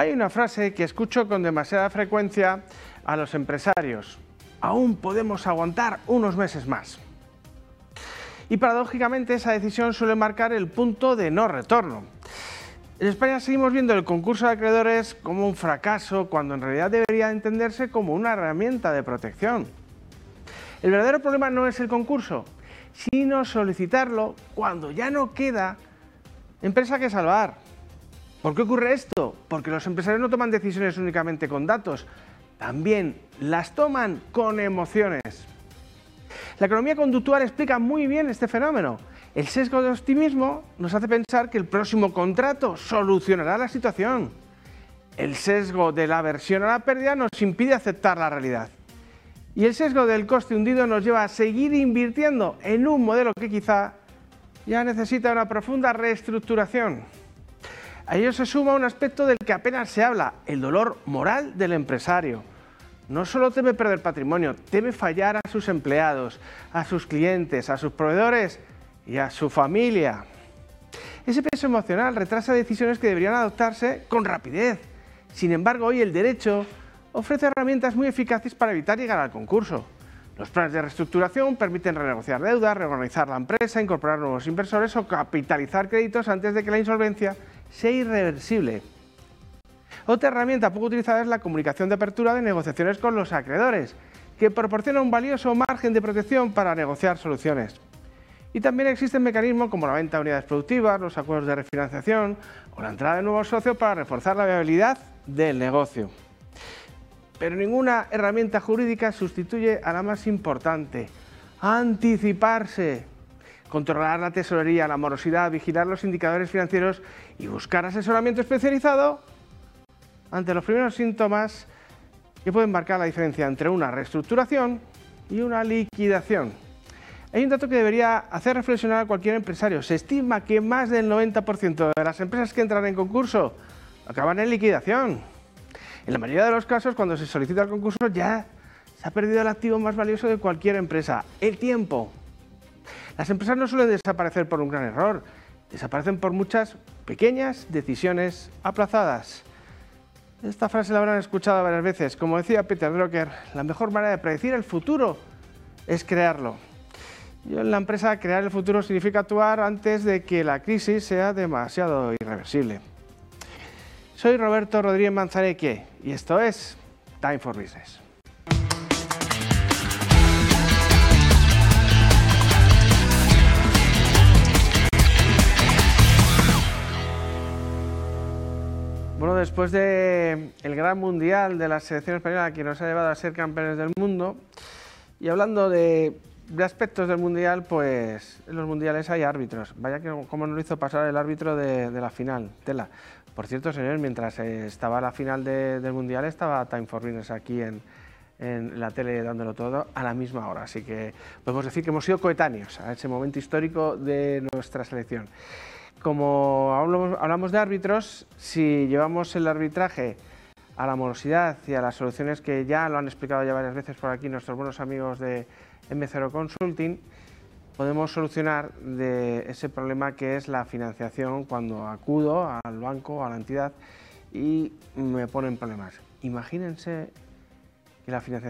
Hay una frase que escucho con demasiada frecuencia a los empresarios: aún podemos aguantar unos meses más. Y paradójicamente esa decisión suele marcar el punto de no retorno. En España seguimos viendo el concurso de acreedores como un fracaso, cuando en realidad debería entenderse como una herramienta de protección. El verdadero problema no es el concurso, sino solicitarlo cuando ya no queda empresa que salvar. ¿Por qué ocurre esto? Porque los empresarios no toman decisiones únicamente con datos, también las toman con emociones. La economía conductual explica muy bien este fenómeno. El sesgo de optimismo nos hace pensar que el próximo contrato solucionará la situación. El sesgo de la aversión a la pérdida nos impide aceptar la realidad. Y el sesgo del coste hundido nos lleva a seguir invirtiendo en un modelo que quizá ya necesita una profunda reestructuración. A ello se suma un aspecto del que apenas se habla: el dolor moral del empresario. No solo teme perder patrimonio, teme fallar a sus empleados, a sus clientes, a sus proveedores y a su familia. Ese peso emocional retrasa decisiones que deberían adoptarse con rapidez. Sin embargo, hoy el derecho ofrece herramientas muy eficaces para evitar llegar al concurso. Los planes de reestructuración permiten renegociar deudas, reorganizar la empresa, incorporar nuevos inversores o capitalizar créditos antes de que la insolvencia sea irreversible. Otra herramienta poco utilizada es la comunicación de apertura de negociaciones con los acreedores, que proporciona un valioso margen de protección para negociar soluciones. Y también existen mecanismos como la venta de unidades productivas, los acuerdos de refinanciación o la entrada de nuevos socios para reforzar la viabilidad del negocio. Pero ninguna herramienta jurídica sustituye a la más importante: anticiparse. Controlar la tesorería, la morosidad, vigilar los indicadores financieros y buscar asesoramiento especializado ante los primeros síntomas que pueden marcar la diferencia entre una reestructuración y una liquidación. Hay un dato que debería hacer reflexionar a cualquier empresario. Se estima que más del 90% de las empresas que entran en concurso acaban en liquidación. En la mayoría de los casos, cuando se solicita el concurso, ya se ha perdido el activo más valioso de cualquier empresa: el tiempo. Las empresas no suelen desaparecer por un gran error, desaparecen por muchas pequeñas decisiones aplazadas. Esta frase la habrán escuchado varias veces. Como decía Peter Drucker, la mejor manera de predecir el futuro es crearlo. Y en la empresa, crear el futuro significa actuar antes de que la crisis sea demasiado irreversible. Soy Roberto Rodríguez Manzaneque y esto es Time for Business. Bueno, después del gran mundial de la selección española, que nos ha llevado a ser campeones del mundo, y hablando de aspectos del mundial, pues en los mundiales hay árbitros. Vaya que cómo nos lo hizo pasar el árbitro de la final, tela. Por cierto, señores, mientras estaba la final del mundial, estaba Time for Business aquí en la tele dándolo todo a la misma hora. Así que podemos decir que hemos sido coetáneos a ese momento histórico de nuestra selección. Como hablamos de árbitros, si llevamos el arbitraje a la morosidad y a las soluciones que ya lo han explicado ya varias veces por aquí nuestros buenos amigos de M0 Consulting, podemos solucionar de ese problema que es la financiación cuando acudo al banco, a la entidad, y me ponen problemas. Imagínense que la financiación